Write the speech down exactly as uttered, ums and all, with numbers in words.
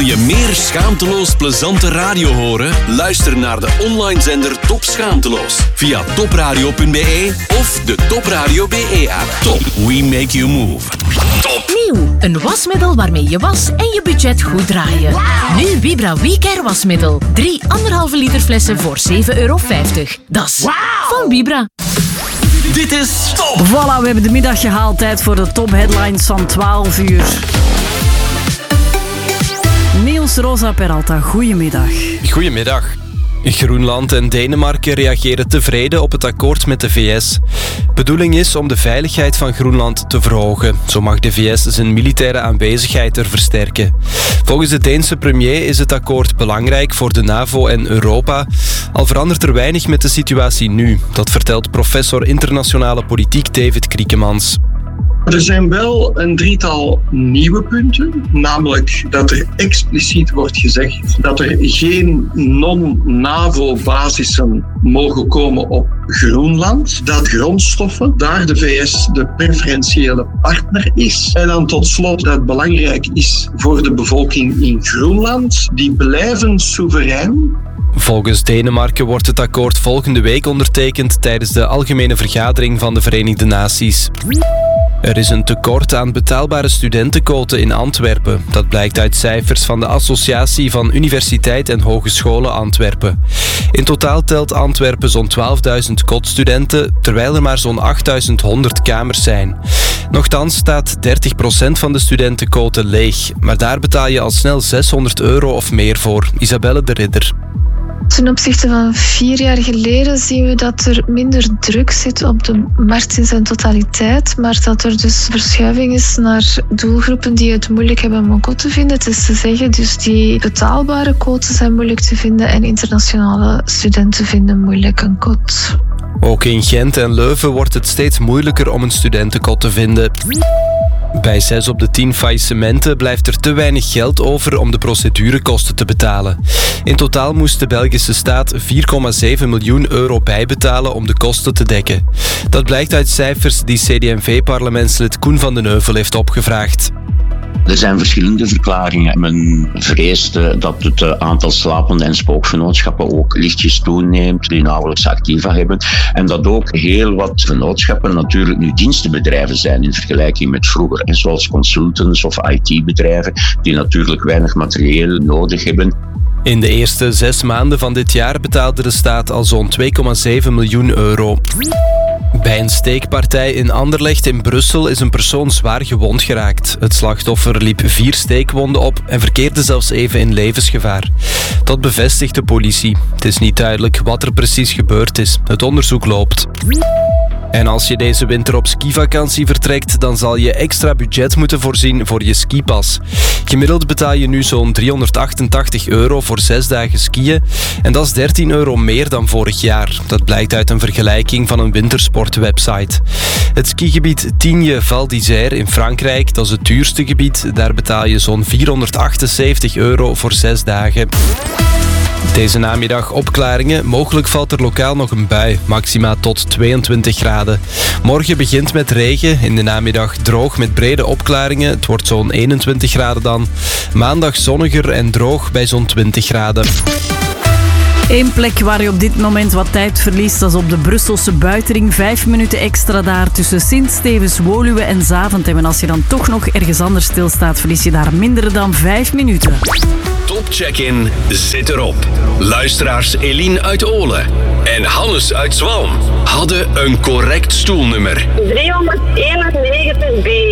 je meer schaamteloos plezante radio horen? Luister naar de online zender Top Schaamteloos via topradio punt be of de Top Radio B E-app. Top, we make you move. Top. Nieuw, een wasmiddel waarmee je was en je budget goed draaien. Wow. Nu Vibra WeCare wasmiddel. Drie anderhalve liter flessen voor zeven euro vijftig. Dat is wow. Van Vibra. Dit is Top. Voilà, we hebben de middag gehaald. Tijd voor de top headlines van twaalf uur. Niels Rosa Peralta, goedemiddag. Goedemiddag. Groenland en Denemarken reageren tevreden op het akkoord met de V S. Bedoeling is om de veiligheid van Groenland te verhogen. Zo mag de V S zijn militaire aanwezigheid er versterken. Volgens de Deense premier is het akkoord belangrijk voor de NAVO en Europa. Al verandert er weinig met de situatie nu. Dat vertelt professor internationale politiek David Kriekemans. Er zijn wel een drietal nieuwe punten, namelijk dat er expliciet wordt gezegd dat er geen non-NAVO-basissen mogen komen op Groenland, dat grondstoffen daar de V S de preferentiële partner is en dan tot slot dat het belangrijk is voor de bevolking in Groenland, die blijven soeverein. Volgens Denemarken wordt het akkoord volgende week ondertekend tijdens de Algemene Vergadering van de Verenigde Naties. Er is een tekort aan betaalbare studentenquoten in Antwerpen. Dat blijkt uit cijfers van de Associatie van Universiteit en Hogescholen Antwerpen. In totaal telt Antwerpen zo'n twaalfduizend kotstudenten, terwijl er maar zo'n achtduizend honderd kamers zijn. Nochtans staat dertig procent van de studentenquoten leeg, maar daar betaal je al snel zeshonderd euro of meer voor. Isabelle de Ridder. Ten opzichte van vier jaar geleden zien we dat er minder druk zit op de markt in zijn totaliteit, maar dat er dus verschuiving is naar doelgroepen die het moeilijk hebben om een kot te vinden. Het is te zeggen, dus die betaalbare quoten zijn moeilijk te vinden en internationale studenten vinden moeilijk een kot. Ook in Gent en Leuven wordt het steeds moeilijker om een studentenkot te vinden. Bij zes op de tien faillissementen blijft er te weinig geld over om de procedurekosten te betalen. In totaal moest de Belgische staat vier komma zeven miljoen euro bijbetalen om de kosten te dekken. Dat blijkt uit cijfers die C D en V-parlementslid Koen van den Heuvel heeft opgevraagd. Er zijn verschillende verklaringen. Men vreest dat het aantal slapende en spookvennootschappen ook lichtjes toeneemt, die nauwelijks activa hebben. En dat ook heel wat vennootschappen natuurlijk nu dienstenbedrijven zijn in vergelijking met vroeger. En zoals consultants of I T-bedrijven die natuurlijk weinig materieel nodig hebben. In de eerste zes maanden van dit jaar betaalde de staat al zo'n twee komma zeven miljoen euro. Bij een steekpartij in Anderlecht in Brussel is een persoon zwaar gewond geraakt. Het slachtoffer liep vier steekwonden op en verkeerde zelfs even in levensgevaar. Dat bevestigt de politie. Het is niet duidelijk wat er precies gebeurd is. Het onderzoek loopt. En als je deze winter op skivakantie vertrekt, dan zal je extra budget moeten voorzien voor je skipas. Gemiddeld betaal je nu zo'n driehonderdachtentachtig euro voor zes dagen skiën. En dat is dertien euro meer dan vorig jaar. Dat blijkt uit een vergelijking van een wintersportwebsite. Het skigebied Tignes Val d'Isère in Frankrijk, dat is het duurste gebied. Daar betaal je zo'n vierhonderdachtenzeventig euro voor zes dagen. Deze namiddag opklaringen. Mogelijk valt er lokaal nog een bui. Maxima tot tweeëntwintig graden. Morgen begint met regen. In de namiddag droog met brede opklaringen. Het wordt zo'n eenentwintig graden dan. Maandag zonniger en droog bij zo'n twintig graden. Eén plek waar je op dit moment wat tijd verliest, dat is op de Brusselse buitenring. Vijf minuten extra daar tussen Sint-Stevens, Woluwe en Zaventem. En als je dan toch nog ergens anders stilstaat, verlies je daar minder dan vijf minuten. Top Check-in zit erop. Luisteraars Eline uit Olen en Hannes uit Zwalm hadden een correct stoelnummer. driehonderdeenennegentig B.